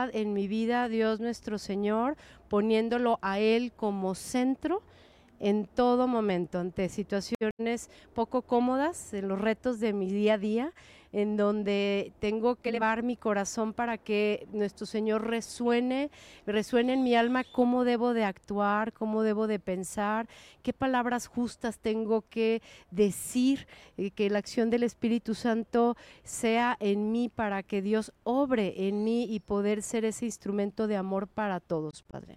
prioridad en mi vida, Dios nuestro Señor, poniéndolo a Él como centro en todo momento, ante situaciones poco cómodas, en los retos de mi día a día, en donde tengo que elevar mi corazón para que nuestro Señor resuene en mi alma cómo debo de actuar, cómo debo de pensar, qué palabras justas tengo que decir, que la acción del Espíritu Santo sea en mí para que Dios obre en mí y poder ser ese instrumento de amor para todos, Padre.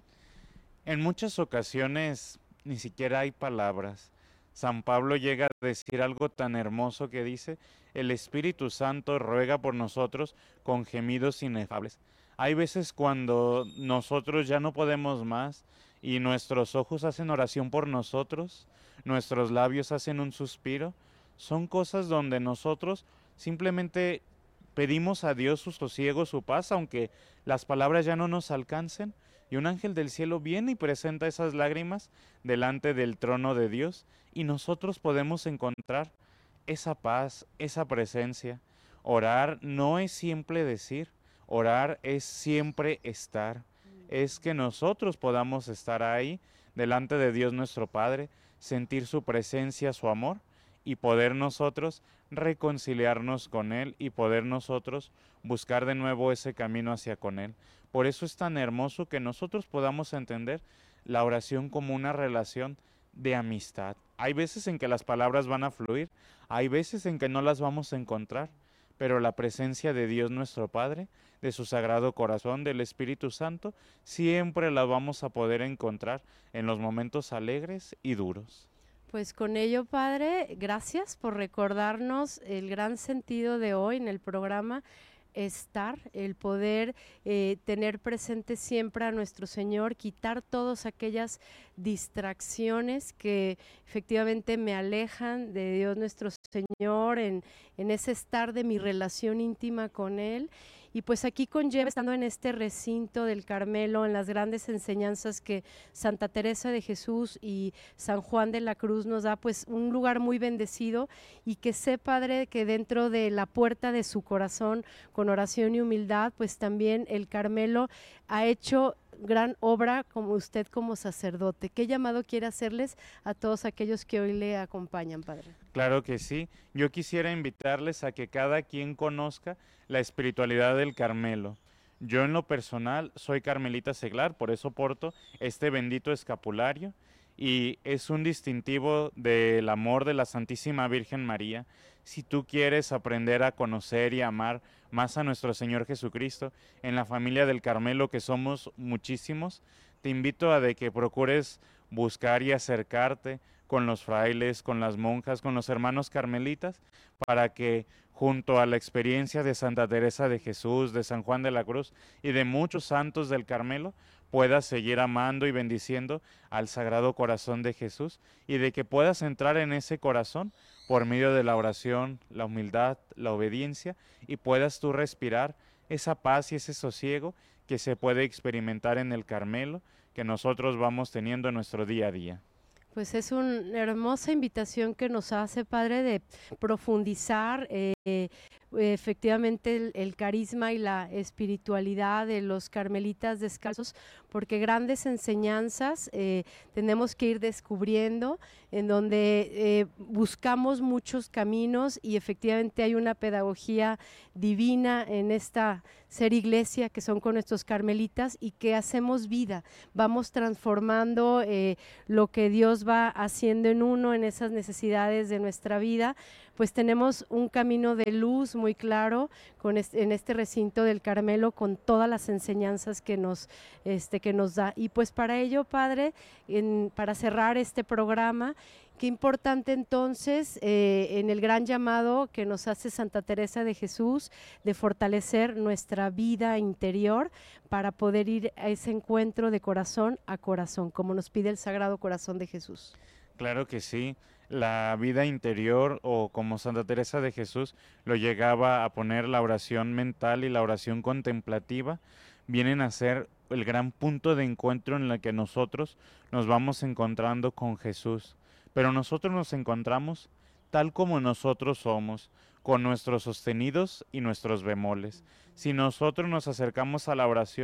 En muchas ocasiones ni siquiera hay palabras. San Pablo llega a decir algo tan hermoso que dice: el Espíritu Santo ruega por nosotros con gemidos inefables. Hay veces cuando nosotros ya no podemos más y nuestros ojos hacen oración por nosotros, nuestros labios hacen un suspiro. Son cosas donde nosotros simplemente pedimos a Dios su sosiego, su paz, aunque las palabras ya no nos alcancen. Y un ángel del cielo viene y presenta esas lágrimas delante del trono de Dios, y nosotros podemos encontrar esa paz, esa presencia. Orar no es siempre decir, orar es siempre estar. Es que nosotros podamos estar ahí delante de Dios nuestro Padre, sentir su presencia, su amor, y poder nosotros reconciliarnos con Él y poder nosotros buscar de nuevo ese camino hacia con Él. Por eso es tan hermoso que nosotros podamos entender la oración como una relación de amistad. Hay veces en que las palabras van a fluir, hay veces en que no las vamos a encontrar, pero la presencia de Dios nuestro Padre, de su Sagrado Corazón, del Espíritu Santo, siempre la vamos a poder encontrar en los momentos alegres y duros. Pues con ello, Padre, gracias por recordarnos el gran sentido de hoy en el programa, estar, el poder tener presente siempre a nuestro Señor, quitar todas aquellas distracciones que efectivamente me alejan de Dios nuestro Señor, en ese estar de mi relación íntima con Él. Y pues aquí conlleva, estando en este recinto del Carmelo, en las grandes enseñanzas que Santa Teresa de Jesús y San Juan de la Cruz nos da, pues un lugar muy bendecido, y que sé, Padre, que dentro de la puerta de su corazón, con oración y humildad, pues también el Carmelo ha hecho gran obra como usted como sacerdote. ¿Qué llamado quiere hacerles a todos aquellos que hoy le acompañan, Padre? Claro que sí. Yo quisiera invitarles a que cada quien conozca la espiritualidad del Carmelo. Yo en lo personal soy carmelita seglar, por eso porto este bendito escapulario, y es un distintivo del amor de la Santísima Virgen María. Si tú quieres aprender a conocer y amar más a nuestro Señor Jesucristo, en la familia del Carmelo, que somos muchísimos, te invito a de que procures buscar y acercarte con los frailes, con las monjas, con los hermanos carmelitas, para que junto a la experiencia de Santa Teresa de Jesús, de San Juan de la Cruz y de muchos santos del Carmelo, puedas seguir amando y bendiciendo al Sagrado Corazón de Jesús, y de que puedas entrar en ese corazón por medio de la oración, la humildad, la obediencia, y puedas tú respirar esa paz y ese sosiego que se puede experimentar en el Carmelo, que nosotros vamos teniendo en nuestro día a día. Pues es una hermosa invitación que nos hace, Padre, de profundizar efectivamente el carisma y la espiritualidad de los carmelitas descalzos, porque grandes enseñanzas tenemos que ir descubriendo, en donde buscamos muchos caminos, y efectivamente hay una pedagogía divina en esta ser iglesia, que son con nuestros carmelitas, y que hacemos vida, vamos transformando lo que Dios va haciendo en uno, en esas necesidades de nuestra vida. Pues tenemos un camino de luz muy claro en este recinto del Carmelo, con todas las enseñanzas que nos da. Y pues para ello, Padre, para cerrar este programa, qué importante entonces en el gran llamado que nos hace Santa Teresa de Jesús, de fortalecer nuestra vida interior para poder ir a ese encuentro de corazón a corazón, como nos pide el Sagrado Corazón de Jesús. Claro que sí, la vida interior, o como Santa Teresa de Jesús lo llegaba a poner, la oración mental y la oración contemplativa, vienen a ser el gran punto de encuentro en el que nosotros nos vamos encontrando con Jesús. Pero nosotros nos encontramos tal como nosotros somos, con nuestros sostenidos y nuestros bemoles. Si nosotros nos acercamos a la oración